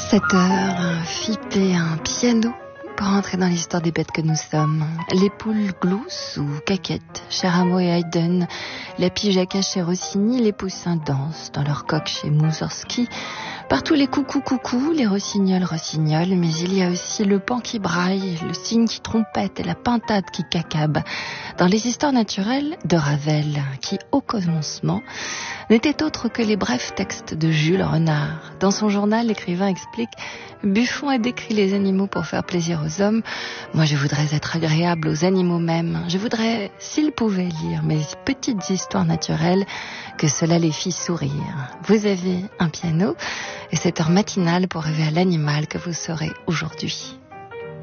7 heures, Fipé, un piano pour entrer dans l'histoire des bêtes que nous sommes. Les poules glousses ou caquettes chez Rameau et Haydn, les pigeacas chez Rossini, les poussins dansent dans leur coque chez Moussorski. Partout les coucous, les rossignols, mais il y a aussi le pan qui braille, le cygne qui trompette et la pintade qui cacabe. Dans les histoires naturelles de Ravel, qui, au commencement, n'était autre que les brefs textes de Jules Renard. Dans son journal, l'écrivain explique « Buffon a décrit les animaux pour faire plaisir aux hommes. Moi, je voudrais être agréable aux animaux mêmes. Je voudrais, s'ils pouvaient lire mes petites histoires naturelles, que cela les fit sourire. » Vous avez un piano et cette heure matinale pour rêver à l'animal que vous serez aujourd'hui.